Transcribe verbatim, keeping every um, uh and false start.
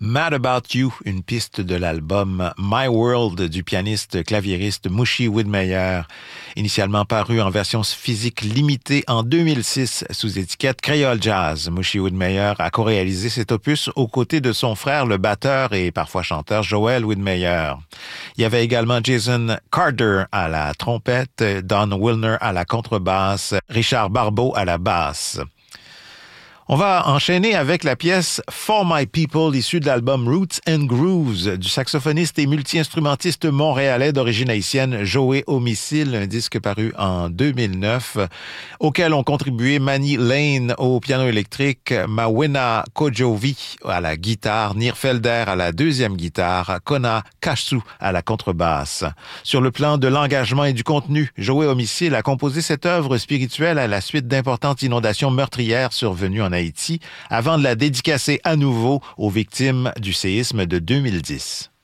Mad About You, une piste de l'album My World du pianiste claviériste Mushi Widmeyer, initialement paru en version physique limitée en deux mille six sous étiquette Creole Jazz. Mushi Widmeyer a co-réalisé cet opus aux côtés de son frère, le batteur et parfois chanteur Joel Widmeyer. Il y avait également Jason Carter à la trompette, Don Wilner à la contrebasse, Richard Barbeau à la basse. On va enchaîner avec la pièce For My People, issue de l'album Roots and Grooves du saxophoniste et multi-instrumentiste montréalais d'origine haïtienne Joey Homicile, un disque paru en deux mille neuf, auquel ont contribué Manny Lane au piano électrique, Mawena Kojovi à la guitare, Nir Felder à la deuxième guitare, Kona Kashu à la contrebasse. Sur le plan de l'engagement et du contenu, Joey Homicile a composé cette œuvre spirituelle à la suite d'importantes inondations meurtrières survenues en Haïti, avant de la dédicacer à nouveau aux victimes du séisme de deux mille dix.